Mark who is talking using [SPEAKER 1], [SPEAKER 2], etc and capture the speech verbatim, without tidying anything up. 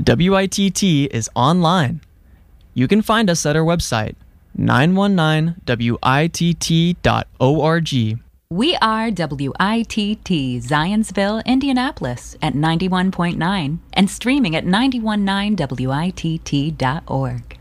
[SPEAKER 1] W I T T is online. You can find us at our website, nine one nine W I T T dot org.
[SPEAKER 2] We are W I T T Zionsville, Indianapolis at ninety-one point nine and streaming at nine one nine W I T T dot org.